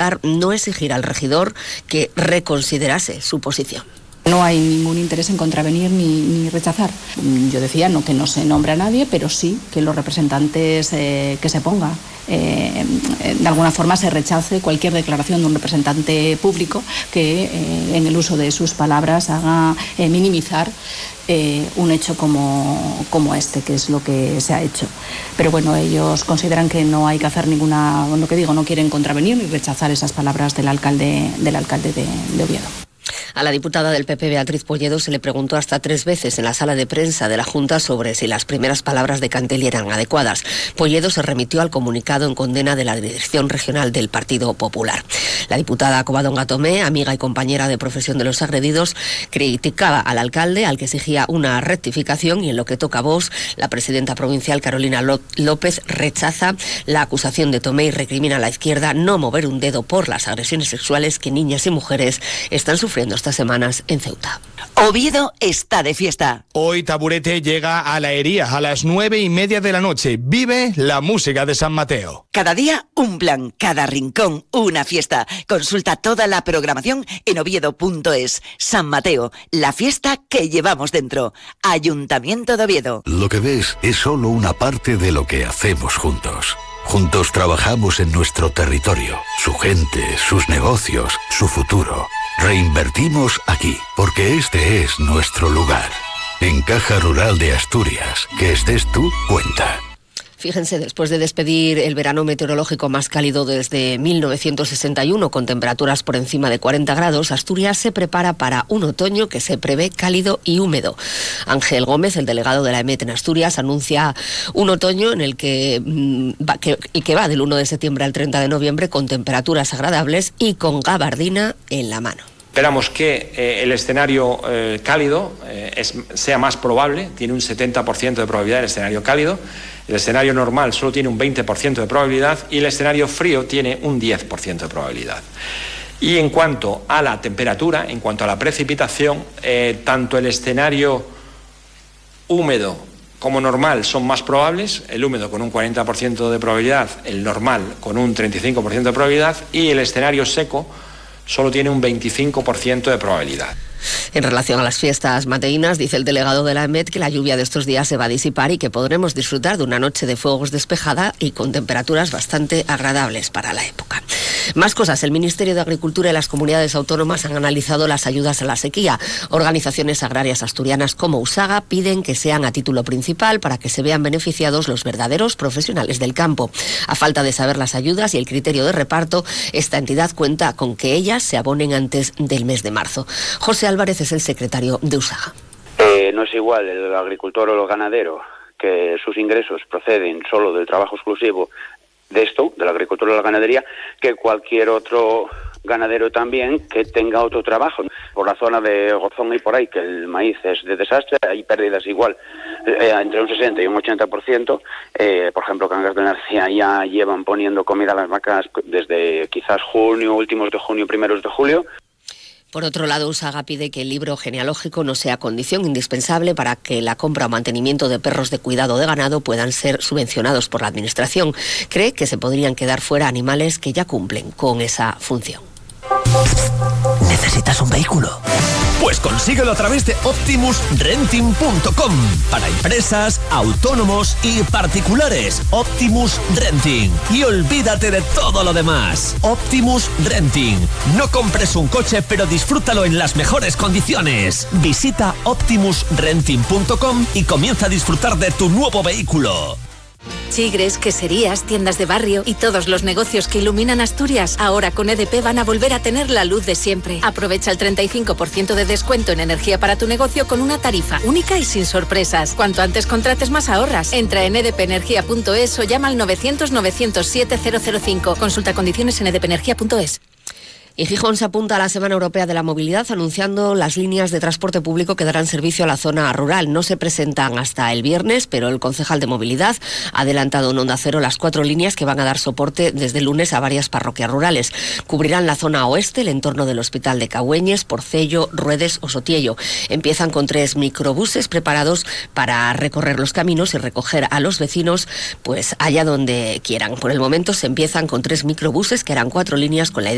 Popular no exigir al regidor que reconsiderase su posición. No hay ningún interés en contravenir ni rechazar. Yo decía que no se nombra a nadie, pero sí que los representantes que se ponga, de alguna forma se rechace cualquier declaración de un representante público que en el uso de sus palabras haga minimizar un hecho como este, que es lo que se ha hecho. Pero bueno, ellos consideran que no hay que hacer ninguna, lo que digo, no quieren contravenir ni rechazar esas palabras del alcalde de Oviedo. A la diputada del PP, Beatriz Polledo, se le preguntó hasta 3 veces en la sala de prensa de la Junta sobre si las primeras palabras de Cantelli eran adecuadas. Polledo se remitió al comunicado en condena de la Dirección Regional del Partido Popular. La diputada Covadonga Tomé, amiga y compañera de profesión de los agredidos, criticaba al alcalde, al que exigía una rectificación, y en lo que toca a Vox, la presidenta provincial Carolina López rechaza la acusación de Tomé y recrimina a la izquierda no mover un dedo por las agresiones sexuales que niñas y mujeres están sufriendo estas semanas en Ceuta. Oviedo está de fiesta. Hoy Taburete llega a la Hería a las 9:30 de la noche. Vive la música de San Mateo. Cada día un plan, cada rincón una fiesta. Consulta toda la programación en oviedo.es. San Mateo, la fiesta que llevamos dentro. Ayuntamiento de Oviedo. Lo que ves es solo una parte de lo que hacemos juntos. Juntos trabajamos en nuestro territorio, su gente, sus negocios, su futuro. Reinvertimos aquí, porque este es nuestro lugar. En Caja Rural de Asturias, que estés tú, cuenta. Fíjense, después de despedir el verano meteorológico más cálido desde 1961, con temperaturas por encima de 40 grados, Asturias se prepara para un otoño que se prevé cálido y húmedo. Ángel Gómez, el delegado de la EMET en Asturias, anuncia un otoño en el que va del 1 de septiembre al 30 de noviembre con temperaturas agradables y con gabardina en la mano. Esperamos que el escenario cálido sea más probable, tiene un 70% de probabilidad el escenario cálido, el escenario normal solo tiene un 20% de probabilidad y el escenario frío tiene un 10% de probabilidad. Y en cuanto a la temperatura, en cuanto a la precipitación, tanto el escenario húmedo como normal son más probables, el húmedo con un 40% de probabilidad, el normal con un 35% de probabilidad y el escenario seco solo tiene un 25% de probabilidad. En relación a las fiestas mateínas, dice el delegado de la EMET que la lluvia de estos días se va a disipar y que podremos disfrutar de una noche de fuegos despejada y con temperaturas bastante agradables para la época. Más cosas. El Ministerio de Agricultura y las comunidades autónomas han analizado las ayudas a la sequía. Organizaciones agrarias asturianas como USAGA piden que sean a título principal para que se vean beneficiados los verdaderos profesionales del campo. A falta de saber las ayudas y el criterio de reparto, esta entidad cuenta con que ellas se abonen antes del mes de marzo. José Álvarez es el secretario de USAGA. No es igual el agricultor o el ganadero, que sus ingresos proceden solo del trabajo exclusivo de esto, de la agricultura o la ganadería, que cualquier otro ganadero también que tenga otro trabajo. Por la zona de Gozón y por ahí, que el maíz es de desastre, hay pérdidas igual entre un 60 y un 80%. Por ejemplo, Cangas de Narcía ya llevan poniendo comida a las vacas desde quizás junio, últimos de junio, primeros de julio. Por otro lado, USAGA pide que el libro genealógico no sea condición indispensable para que la compra o mantenimiento de perros de cuidado de ganado puedan ser subvencionados por la Administración. Cree que se podrían quedar fuera animales que ya cumplen con esa función. ¿Necesitas un vehículo? Pues consíguelo a través de optimusrenting.com. Para empresas, autónomos y particulares. Optimus Renting. Y olvídate de todo lo demás. Optimus Renting. No compres un coche, pero disfrútalo en las mejores condiciones. Visita optimusrenting.com y comienza a disfrutar de tu nuevo vehículo. Chigres, queserías, tiendas de barrio y todos los negocios que iluminan Asturias, ahora con EDP van a volver a tener la luz de siempre. Aprovecha el 35% de descuento en energía para tu negocio con una tarifa única y sin sorpresas. Cuanto antes contrates, más ahorras. Entra en edpenergia.es o llama al 900-907-005. Consulta condiciones en edpenergia.es. Y Gijón se apunta a la Semana Europea de la Movilidad anunciando las líneas de transporte público que darán servicio a la zona rural. No se presentan hasta el viernes, pero el concejal de Movilidad ha adelantado en Onda Cero las 4 líneas que van a dar soporte desde el lunes a varias parroquias rurales. Cubrirán la zona oeste, el entorno del Hospital de Cagüeñes, Porcello, Ruedes o Sotiello. Empiezan con 3 microbuses preparados para recorrer los caminos y recoger a los vecinos pues allá donde quieran. Por el momento se empiezan con 3 microbuses que harán 4 líneas con la idea